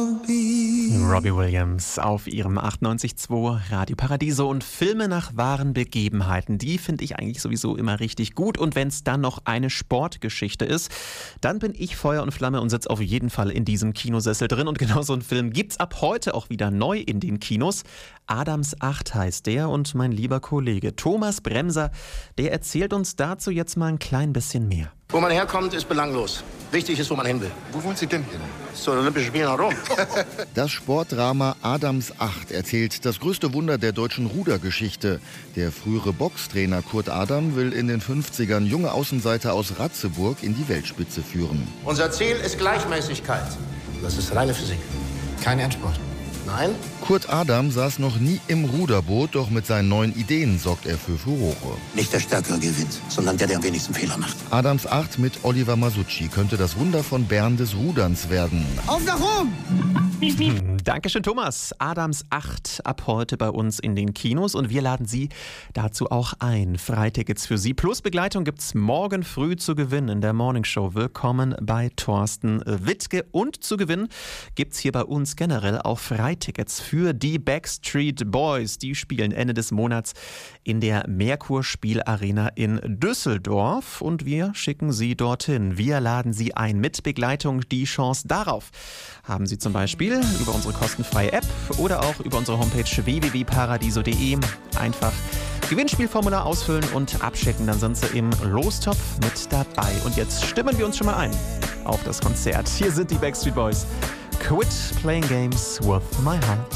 Robbie Williams auf ihrem 98.2 Radio Paradiso und Filme nach wahren Begebenheiten, die finde ich eigentlich sowieso immer richtig gut. Und wenn es dann noch eine Sportgeschichte ist, dann bin ich Feuer und Flamme und sitze auf jeden Fall in diesem Kinosessel drin. Und genau so einen Film gibt's ab heute auch wieder neu in den Kinos. Adams 8 heißt der und mein lieber Kollege Thomas Bremser, der erzählt uns dazu jetzt mal ein klein bisschen mehr. Wo man herkommt, ist belanglos. Wichtig ist, wo man hin will. Wo wollen Sie denn hin? Zu den Olympischen Spielen nach Rom. Das Sportdrama Adams 8 erzählt das größte Wunder der deutschen Rudergeschichte. Der frühere Boxtrainer Kurt Adam will in den 50ern junge Außenseiter aus Ratzeburg in die Weltspitze führen. Unser Ziel ist Gleichmäßigkeit. Das ist reine Physik. Kein Endspurt. Nein? Kurt Adam saß noch nie im Ruderboot, doch mit seinen neuen Ideen sorgt er für Furore. Nicht der Stärkere gewinnt, sondern der am wenigsten Fehler macht. Adams 8 mit Oliver Masucci könnte das Wunder von Bern des Ruderns werden. Auf nach Rom! Dankeschön, Thomas. Adams 8 ab heute bei uns in den Kinos und wir laden Sie dazu auch ein. Freitickets für Sie plus Begleitung gibt's morgen früh zu gewinnen in der Morningshow. Willkommen bei Thorsten Wittke und zu gewinnen gibt's hier bei uns generell auch Freitickets für die Backstreet Boys. Die spielen Ende des Monats in der Merkur Spielarena in Düsseldorf und wir schicken Sie dorthin. Wir laden Sie ein mit Begleitung. Die Chance darauf haben Sie zum Beispiel über unsere kostenfreie App oder auch über unsere Homepage www.paradiso.de. Einfach Gewinnspielformular ausfüllen und abschicken, dann sind Sie im Lostopf mit dabei. Und jetzt stimmen wir uns schon mal ein auf das Konzert. Hier sind die Backstreet Boys. Quit playing games with my heart.